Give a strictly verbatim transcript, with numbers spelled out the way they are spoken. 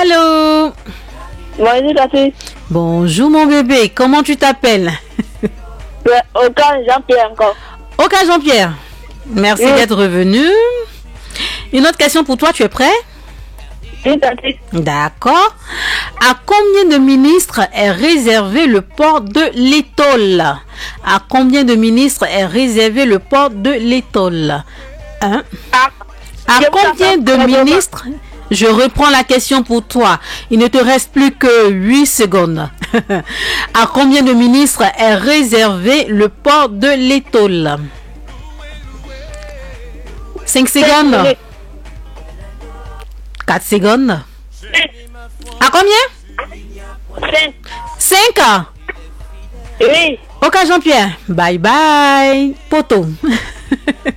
Allô? Bonjour, Tati. Bonjour, mon bébé. Comment tu t'appelles? Aucun Jean-Pierre encore. Aucun Jean-Pierre. Merci Oui. d'être revenu. Une autre question pour toi, tu es prêt? Oui, Tati. D'accord. À combien de ministres est réservé le port de l'étole? À combien de ministres est réservé le port de l'étole? Hein? Ah, À je vous combien entends de très bien. ministres? Je reprends la question pour toi. Il ne te reste plus que huit secondes. À combien de ministres est réservé le port de l'étole? cinq secondes. minutes. quatre secondes. À combien? Cinq. cinq. Oui. Ok Jean-Pierre. Bye bye. Poto.